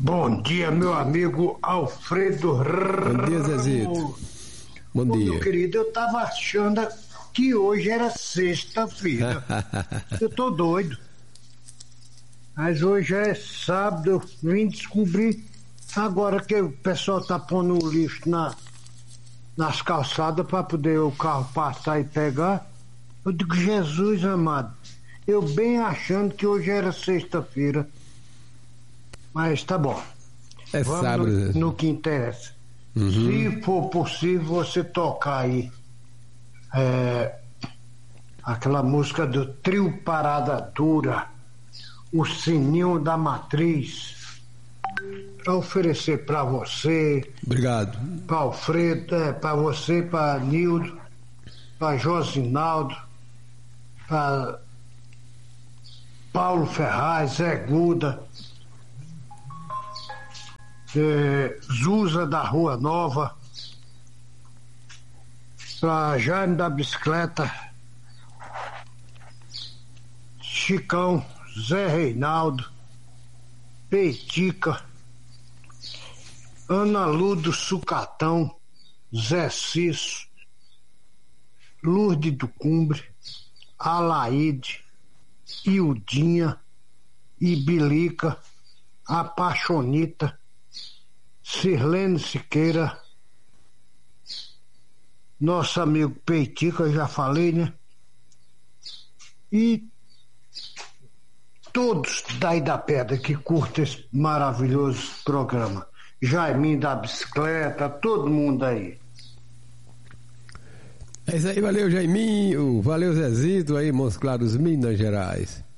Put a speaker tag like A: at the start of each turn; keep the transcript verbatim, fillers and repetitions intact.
A: Bom dia, meu amigo Alfredo.
B: Bom dia, Zezito. Bom
A: Ô,
B: dia.
A: meu querido, eu tava achando que hoje era sexta-feira. Eu tô doido. Mas hoje é sábado, eu vim descobrir agora que o pessoal tá pondo o lixo na, nas calçadas para poder o carro passar e pegar. Eu digo, Jesus amado, eu bem achando que hoje era sexta-feira. Mas tá bom.
B: É
A: Vamos
B: sábado.
A: no, no que interessa.
B: Uhum.
A: Se for possível você tocar aí é, aquela música do Trio Parada Dura, O Sininho da Matriz, para oferecer para você,
B: Obrigado.
A: para Alfredo, é, para você, para Nildo, para Josinaldo, para Paulo Ferraz, Zé Guda, é, Zuza da Rua Nova, para Jaime da Bicicleta, Chicão, Zé Reinaldo, Peitica, Ana Ludo Sucatão, Zé Cisso, Lourdes do Cumbre, Alaide, Ildinha, Ibilica, Apaixonita, Sirlene Siqueira, nosso amigo Peitica, eu já falei, né? E todos daí da pedra que curtem esse maravilhoso programa. Jaiminho da Bicicleta, todo mundo aí.
B: É isso aí, valeu Jaiminho, valeu Zezito aí, Montes Claros, Minas Gerais.